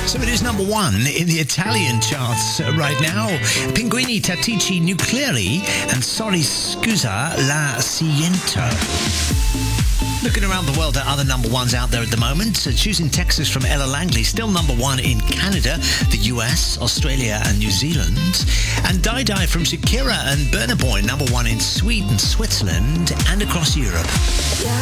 So it is number one in the Italian charts right now. Pinguini Tattici Nucleari and Sorry Scusa La Siento. Looking around the world at other number ones out there at the moment. Choosing Texas from Ella Langley, still number one in Canada, the US, Australia and New Zealand. And Die Die from Shakira and Burna Boy, number one in Sweden, Switzerland and across Europe. Yeah.